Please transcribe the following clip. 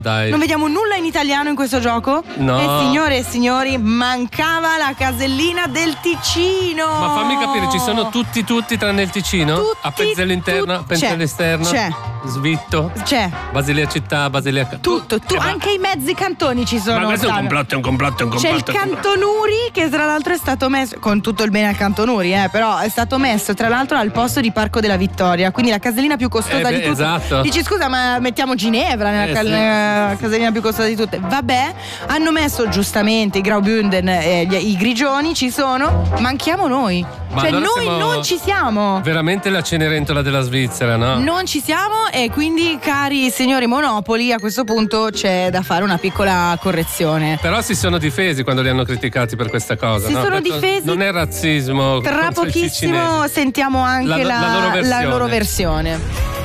Dai. Non vediamo nulla in italiano in questo gioco? No. E signore e signori, mancava la casellina del Ticino. Ma fammi capire, ci sono tutti tranne il Ticino? Tutti, a Pezzelo interno, Pezzelo esterno? C'è. Svitto? C'è. Basilea città, Basilea... Tutto, anche i mezzi cantoni ci sono. Ma questo è un Ottavio. complotto. C'è il Cantonuri che tra l'altro è stato messo, con tutto il bene al Cantonuri, però è stato messo tra l'altro al posto di Parco della Vittoria, quindi la casellina più costosa di tutte. Esatto. Dici scusa, ma mettiamo Ginevra nella casellina più costosa di tutte. Vabbè, hanno messo giustamente i Graubünden, i grigioni ci sono, manchiamo noi. Ma cioè allora noi non ci siamo. Veramente la Cenerentola della Svizzera, no? Non ci siamo e quindi, cari signori Monopoli, a questo punto c'è da fare una piccola correzione. Però si sono difesi quando li hanno criticati per questa cosa. Si sono difesi. Non è razzismo. Tra pochissimo sentiamo anche la loro versione.